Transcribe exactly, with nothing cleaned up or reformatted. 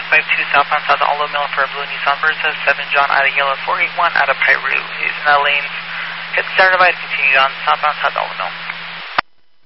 five two southbound South Aldo Mill for a blue Nissan Versa, seven John out of yellow four eight one out of Piru. He's in the lanes. Get started by continue on southbound South Aldo Mill.